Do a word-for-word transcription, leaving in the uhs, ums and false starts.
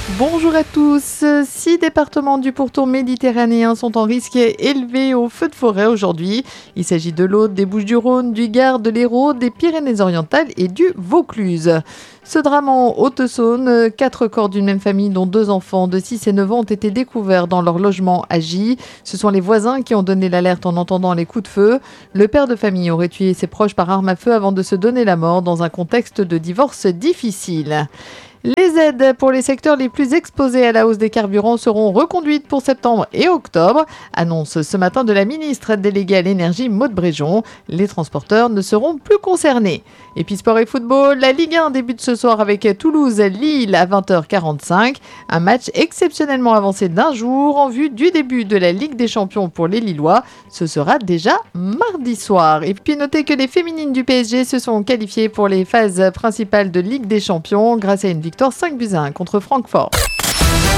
Bonjour à tous. Six départements du pourtour méditerranéen sont en risque élevé au feu de forêt aujourd'hui. Il s'agit de l'Aude, des Bouches-du-Rhône, du Gard, de l'Hérault, des Pyrénées-Orientales et du Vaucluse. Ce drame en Haute-Saône, quatre corps d'une même famille dont deux enfants de six et neuf ans ont été découverts dans leur logement à Gy. Ce sont les voisins qui ont donné l'alerte en entendant les coups de feu. Le père de famille aurait tué ses proches par arme à feu avant de se donner la mort dans un contexte de divorce difficile. Les aides pour les secteurs les plus exposés à la hausse des carburants seront reconduites pour septembre et octobre. Annonce ce matin de la ministre déléguée à l'énergie Maud Bréjon. Les transporteurs ne seront plus concernés. Et puis sport et football, la Ligue un débute ce soir avec Toulouse-Lille à vingt heures quarante-cinq. Un match exceptionnellement avancé d'un jour en vue du début de la Ligue des champions pour les Lillois. Ce sera déjà mardi soir. Et puis notez que les féminines du P S G se sont qualifiées pour les phases principales de Ligue des champions grâce à une victoire cinq buts à un contre Francfort.